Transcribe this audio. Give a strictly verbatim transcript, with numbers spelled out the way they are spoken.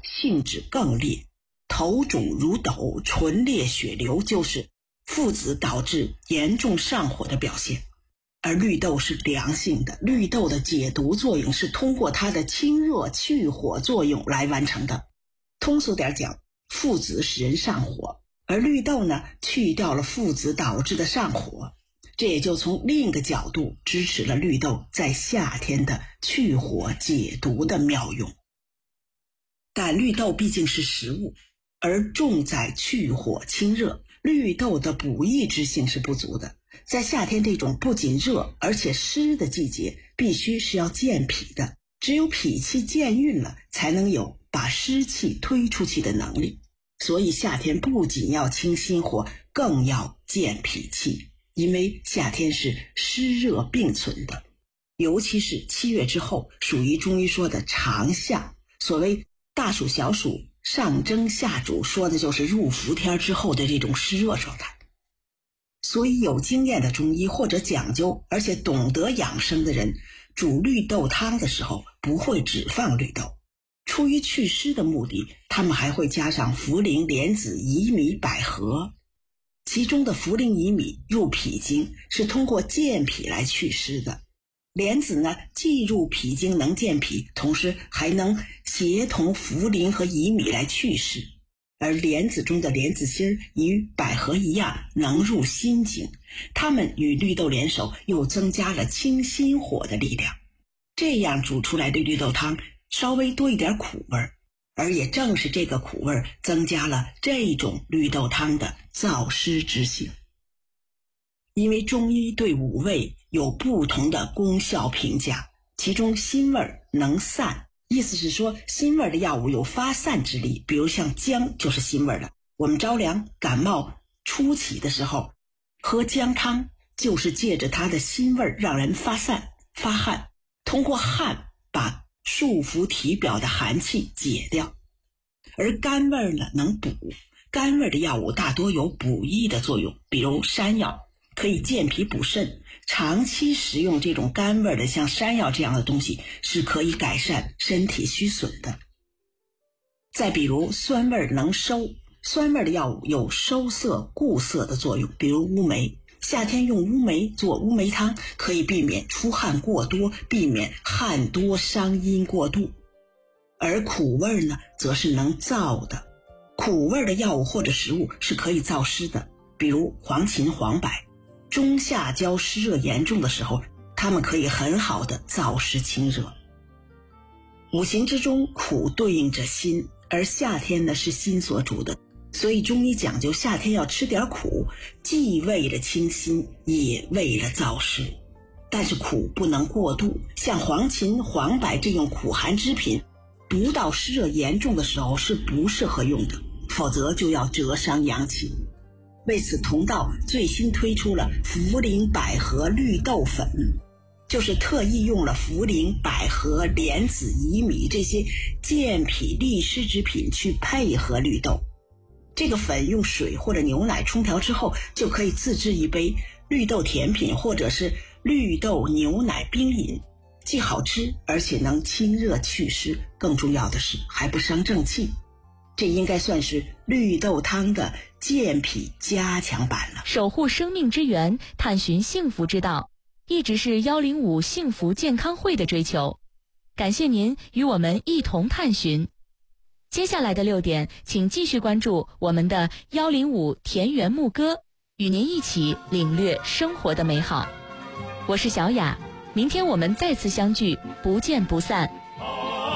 性质更烈，头肿如斗，唇裂血流，就是附子导致严重上火的表现。而绿豆是凉性的，绿豆的解毒作用是通过它的清热去火作用来完成的。通俗点讲，附子使人上火，而绿豆呢，去掉了附子导致的上火，这也就从另一个角度支持了绿豆在夏天的去火解毒的妙用。但绿豆毕竟是食物，而重在去火清热，绿豆的补益之性是不足的。在夏天这种不仅热而且湿的季节，必须是要健脾的，只有脾气健运了，才能有把湿气推出去的能力。所以夏天不仅要清心火，更要健脾气，因为夏天是湿热并存的，尤其是七月之后，属于中医说的长夏。所谓大暑小暑，上蒸下煮，说的就是入伏天之后的这种湿热状态。所以有经验的中医或者讲究而且懂得养生的人，煮绿豆汤的时候不会只放绿豆，出于祛湿的目的，他们还会加上茯苓、莲子、薏米、百合。其中的茯苓、薏米入脾经，是通过健脾来祛湿的。莲子呢，既入脾经能健脾，同时还能协同茯苓和薏米来祛湿。而莲子中的莲子心与百合一样能入心经，它们与绿豆联手，又增加了清心火的力量。这样煮出来的绿豆汤稍微多一点苦味，而也正是这个苦味增加了这种绿豆汤的燥湿之性。因为中医对五味有不同的功效评价，其中辛味能散，意思是说辛味的药物有发散之力，比如像姜就是辛味的。我们着凉感冒初起的时候喝姜汤，就是借着它的辛味让人发散发汗，通过汗把束缚体表的寒气解掉。而甘味呢能补，甘味的药物大多有补益的作用，比如山药可以健脾补肾，长期食用这种甘味的像山药这样的东西是可以改善身体虚损的。再比如酸味能收，酸味的药物有收涩固涩的作用，比如乌梅，夏天用乌梅做乌梅汤，可以避免出汗过多，避免汗多伤阴过度。而苦味呢，则是能燥的，苦味的药物或者食物是可以燥湿的，比如黄芩、黄柏。中下焦湿热严重的时候，它们可以很好的燥湿清热。五行之中，苦对应着辛，而夏天呢是辛所主的，所以中医讲究夏天要吃点苦，既为了清心，也为了燥湿。但是苦不能过度，像黄芩、黄柏这种苦寒之品，毒到湿热严重的时候是不适合用的，否则就要折伤阳气。为此，同道最新推出了茯苓百合绿豆粉，就是特意用了茯苓、百合、莲子、薏米这些健脾利湿之品去配合绿豆。这个粉用水或者牛奶冲调之后，就可以自制一杯绿豆甜品或者是绿豆牛奶冰饮，既好吃而且能清热祛湿，更重要的是还不伤正气。这应该算是绿豆汤的健脾加强版了。 守护生命之源，探寻幸福之道，一直是一零五幸福健康会的追求。感谢您与我们一同探寻。接下来的六点，请继续关注我们的一零五田园牧歌，与您一起领略生活的美好。我是小雅，明天我们再次相聚，不见不散。